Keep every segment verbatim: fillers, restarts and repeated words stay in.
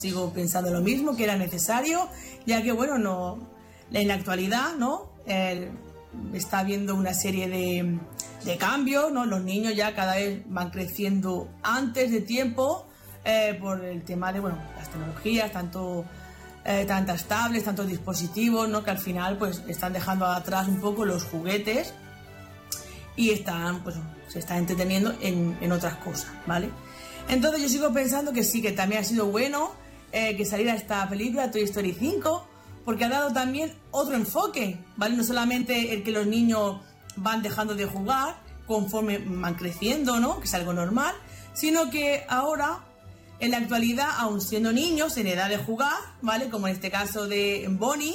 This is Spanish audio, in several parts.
Sigo pensando lo mismo, que era necesario, ya que, bueno, no, en la actualidad, ¿no? Eh, está habiendo una serie de, de cambios, ¿no? Los niños ya cada vez van creciendo antes de tiempo eh, por el tema de, bueno, las tecnologías, tanto eh, tantas tablets, tantos dispositivos, ¿no? Que al final, pues, están dejando atrás un poco los juguetes y están, pues, se están entreteniendo en, en otras cosas, ¿vale? Entonces yo sigo pensando que sí, que también ha sido bueno Eh, que saliera esta película, Toy Story cinco, porque ha dado también otro enfoque, ¿vale? No solamente el que los niños van dejando de jugar conforme van creciendo, ¿no? Que es algo normal, sino que ahora, en la actualidad, aun siendo niños en edad de jugar, ¿vale? Como en este caso de Bonnie,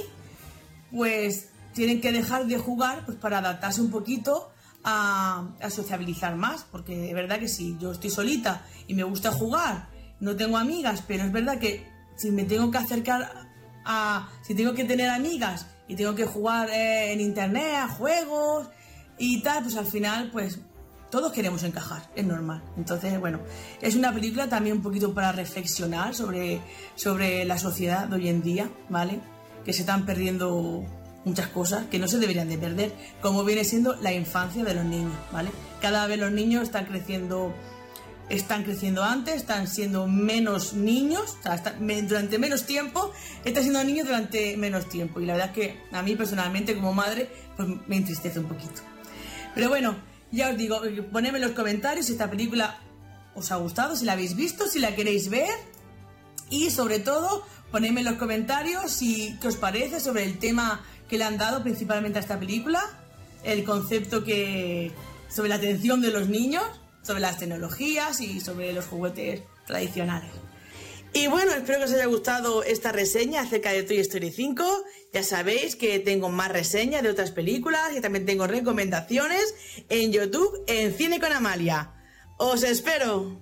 pues tienen que dejar de jugar pues para adaptarse un poquito a, a sociabilizar más, porque de verdad que si yo estoy solita y me gusta jugar, no tengo amigas, pero es verdad que si me tengo que acercar a... Si tengo que tener amigas y tengo que jugar eh, en internet, a juegos y tal, pues al final, pues todos queremos encajar, es normal. Entonces, bueno, es una película también un poquito para reflexionar sobre, sobre la sociedad de hoy en día, ¿vale? Que se están perdiendo muchas cosas que no se deberían de perder, como viene siendo la infancia de los niños, ¿vale? Cada vez los niños están creciendo... están creciendo antes, están siendo menos niños, o sea, están, durante menos tiempo, están siendo niños durante menos tiempo. Y la verdad es que a mí personalmente, como madre, pues me entristece un poquito. Pero bueno, ya os digo, ponedme en los comentarios si esta película os ha gustado, si la habéis visto, si la queréis ver. Y sobre todo, ponedme en los comentarios si, qué os parece sobre el tema que le han dado principalmente a esta película, el concepto que sobre la atención de los niños, sobre las tecnologías y sobre los juguetes tradicionales. Y bueno, espero que os haya gustado esta reseña acerca de Toy Story cinco. Ya sabéis que tengo más reseñas de otras películas y también tengo recomendaciones en YouTube en Cine con Amalia. ¡Os espero!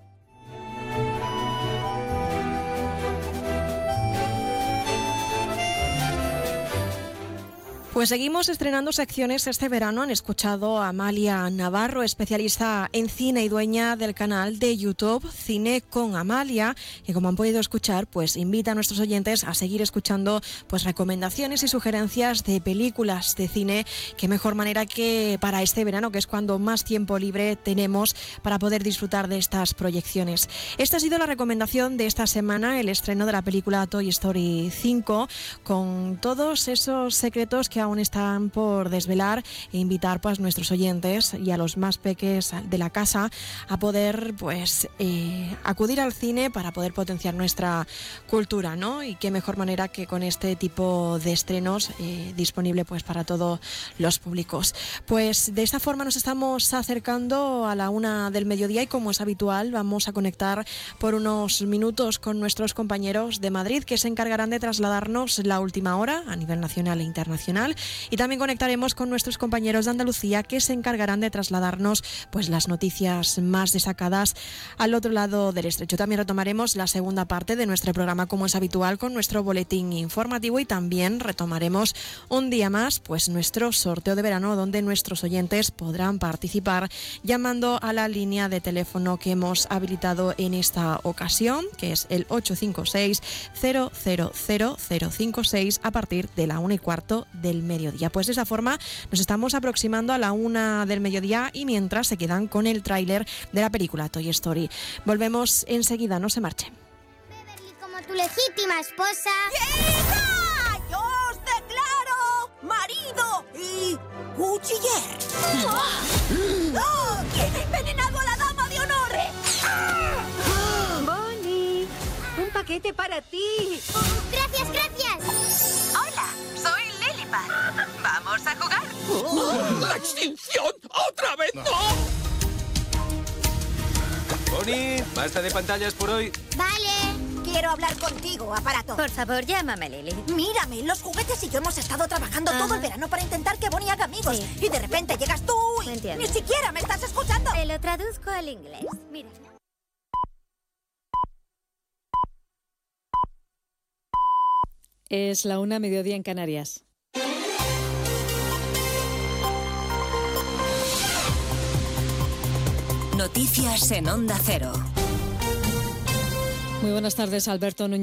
Pues seguimos estrenando secciones este verano. Han escuchado a Amalia Navarro, especialista en cine y dueña del canal de YouTube Cine con Amalia, que como han podido escuchar, pues invita a nuestros oyentes a seguir escuchando pues recomendaciones y sugerencias de películas de cine. Qué mejor manera que para este verano, que es cuando más tiempo libre tenemos para poder disfrutar de estas proyecciones. Esta ha sido la recomendación de esta semana, el estreno de la película Toy Story cinco, con todos esos secretos que aún están por desvelar, e invitar pues a nuestros oyentes y a los más peques de la casa a poder pues eh, acudir al cine para poder potenciar nuestra cultura, ¿no? Y qué mejor manera que con este tipo de estrenos eh, disponible pues para todos los públicos. Pues de esta forma nos estamos acercando a la una del mediodía y, como es habitual, vamos a conectar por unos minutos con nuestros compañeros de Madrid, que se encargarán de trasladarnos la última hora a nivel nacional e internacional. Y también conectaremos con nuestros compañeros de Andalucía, que se encargarán de trasladarnos pues las noticias más destacadas al otro lado del estrecho. También retomaremos la segunda parte de nuestro programa, como es habitual, con nuestro boletín informativo, y también retomaremos un día más pues nuestro sorteo de verano, donde nuestros oyentes podrán participar llamando a la línea de teléfono que hemos habilitado en esta ocasión, que es el ocho cinco seis, cero cero cero cero cinco seis, a partir de la una y cuarto del mediodía. Pues de esa forma nos estamos aproximando a la una del mediodía, y mientras se quedan con el tráiler de la película Toy Story. Volvemos enseguida, no se marchen. Beverly como tu legítima esposa. ¡Hija! ¡Yo os declaro marido y cuchiller! ¡Oh! ¿Quién ha envenenado a la dama de honor? Bonnie, un paquete para ti. Gracias, gracias. Hola, soy Lilipad. ¿Vamos a jugar? ¡Oh! ¡La extinción! ¡Otra vez no! Bonnie, basta de pantallas por hoy. Vale. Quiero hablar contigo, aparato. Por favor, llámame Lily. Mírame, los juguetes y yo hemos estado trabajando Ajá. todo el verano para intentar que Bonnie haga amigos. Sí. Y de repente llegas tú y Entiendo. ni siquiera me estás escuchando. Te lo traduzco al inglés. Mira. Es la una, mediodía en Canarias. Noticias en Onda Cero. Muy buenas tardes, Alberto Núñez.